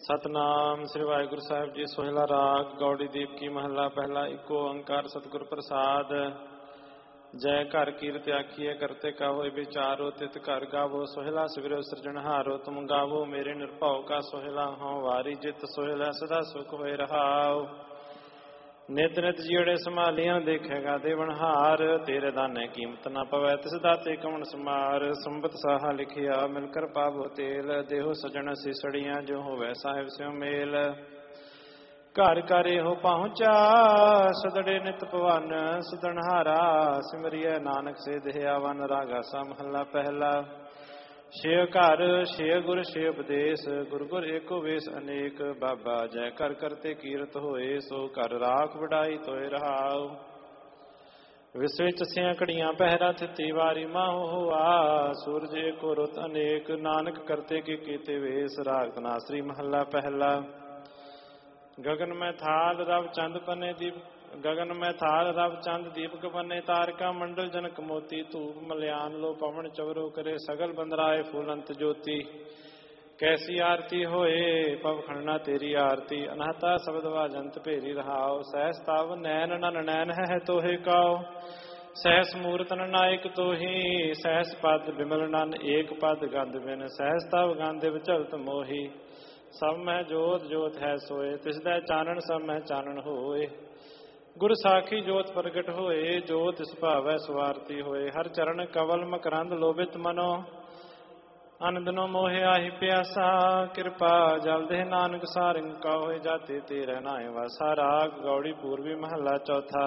ਸਤਨਾਮ ਸ੍ਰੀ ਵਾਹਿਗੁਰੂ ਸਾਹਿਬ ਜੀ। ਸੋਹਿਲਾ ਰਾਗ ਗੌੜੀ ਦੀਪ ਕੀ ਮਹੱਲਾ ਪਹਿਲਾ। ਇੱਕੋ ਓੰਕਾਰ ਸਤਿਗੁਰ ਪ੍ਰਸਾਦ। ਜੈ ਘਰ ਕੀਰਤ ਆਖੀਏ ਕਰਤੇ ਕਾ ਹੋਏ ਵਿਚਾਰੋ ਤਿਤ ਘਰ ਗਾਵੋ। ਸੋਹਿਲਾ ਸਿਵਰਿਓ ਸਿਰਜਣਹਾਰੋ ਤੁਮ ਗਾਵੋ। ਮੇਰੇ ਨਿਰਭਉ ਕਾ ਸੋਹਿਲਾ ਹਉ ਵਾਰੀ ਜਿਤ ਸੋਹਿਲਾ ਸਦਾ ਸੁਖ ਹੋਏ ਰਹਾਉ। ਨਿਤ ਨਿਤ ਜੀੜੇ ਸੰਭਾਲੀਆਂ ਦੇਖੇਗਾ ਦੇਵਨਹਾਰ। ਤੇਰੇ ਦਾਨੇ ਕੀਮਤ ਨਾ ਪਵੈ ਤਿਸ ਦਾਤੇ ਕਵਣ ਸਮਾਰ। ਸੰਬਤ ਸਾਹਾ ਲਿਖਿਆ ਮਿਲ ਕਰ ਪਾਵੋ ਤੇਲ। ਦੇਹੋ ਸਜਣ ਸਿਸੜੀਆਂ ਜੋ ਹੋਵੈ ਸਾਹਿਬ ਸਿਉ ਮੇਲ। ਘਰ ਘਰ ਇਹੋ ਪਹੁੰਚਾ ਸਦੜੇ ਨਿਤ ਭਵਨ। ਸਦਨਹਾਰਾ ਸਿਮਰਿਐ ਨਾਨਕ ਸੇ ਦੇਹ ਆਵਨ। ਰਾਗਾ ਸਾ ਮਹੱਲਾ ਪਹਿਲਾ। ਛੇ ਘਰ ਛੇ ਗੁਰ ਛੇ ਉਪਦੇਸ਼। ਗੁਰ ਗੁਰ ਏਕੋ ਵੇਸ ਅਨੇਕ। ਬਾਬਾ ਜੈ ਕਰ ਕਰਤੇ ਕੀਰਤ ਹੋਏ। ਸੋ ਘਰ ਰਾਖ ਵਡਾਈ ਤੋਏ ਰਹਾਉ। ਵਿਸ ਵਿੱਚ ਸਿਆਂ ਘੜੀਆਂ ਪਹਿਰਾ ਥਿਤੀ ਵਾਰੀ ਮਾਹੋ ਹੋਆ। ਸੂਰਜ ਏਕੋ ਰੁੱਤ ਅਨੇਕ। ਨਾਨਕ ਕਰਤੇ ਕੇ ਕੀਤੇ ਵੇਸ। ਰਾਗ ਧਨਾਸਰੀ ਮਹੱਲਾ ਪਹਿਲਾ। ਗਗਨ ਮੈਂ ਥਾਲ ਰਵ ਚੰਦ ਪੰਨੇ ਦੀਪ। ਗਗਨ ਮੈਂ ਥਾਲ ਰਵ ਚੰਦ ਦੀਪਕ ਪੰਨੇ। ਤਾਰਕਾ ਮੰਡਲ ਜਨਕ ਮੋਤੀ। ਧੂਪ ਮਲਿਆਨ ਲੋ ਪਵਨ ਚਵਰੋ ਕਰੇ। ਸਗਲ ਬੰਦਰਾਏ ਫੂਲੰਤ ਜੋਤੀ। ਕੈਸੀ ਆਰਤੀ ਹੋਏ ਪਵ ਖੰਡਨਾ ਤੇਰੀ ਆਰਤੀ। ਅਨਹਤਾ ਸ਼ਬਦ ਵਾਜੰਤ ਭੇਰੀ ਰਹਾਉ। ਸਹਿਸ ਤਵ ਨੈਣ ਨਨ ਨੈਣ ਹੈ ਤੋਹੇ ਕਾਉ। ਸਹਿਸ ਮੂਰਤ ਨਾਇਕ ਤੋਹੀ। ਸਹਿਸ ਪਦ ਬਿਮਲ ਨਨ ਏਕ ਪਦ ਗੰਧ ਬਿਨ। ਸਹਿਸ ਤਵ ਗੰਧ ਵਿਚਲਤ ਮੋਹੀ। ਸਭ ਮਹਿ ਜੋਤ ਜੋਤ ਹੈ ਸੋਏ। ਤਿਸਦਾ ਚਾਨਣ ਸਭ ਮਹਿ ਚਾਨਣ ਹੋਏ। ਗੁਰ ਸਾਖੀ ਜੋਤ ਪ੍ਰਗਟ ਹੋਏ। ਜੋ ਤਿਸ ਭਾਵੈ ਸਵਾਰਤੀ ਹੋਏ। ਹਰ ਚਰਨ ਕਵਲ ਮਕਰੰਦ ਲੋਭਿਤ ਮਨੋ। ਅਨੰਦਨੋ ਮੋਹਿ ਆਹੀ ਪਿਆਸਾ। ਕਿਰਪਾ ਜਲ ਦੇਹ ਨਾਨਕ ਸਾਰਿੰਗ ਕਾ ਹੋਏ। ਜਾਤੇ ਤੇਰੇ ਨਾਏ ਵਾਸਾ। ਰਾਗ ਗੌੜੀ ਪੂਰਬੀ ਮਹੱਲਾ ਚੌਥਾ।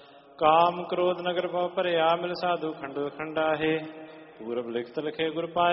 ਕਾਮ ਕ੍ਰੋਧ ਨਗਰ ਭਉ ਭਰਿਆ। ਮਿਲ ਸਾਧੂ ਖੰਡੋ ਖੰਡਾਹੇ। ਪੂਰਬ ਲਿਖਤ ਲਿਖੇ ਗੁਰ ਪਾਇਆ।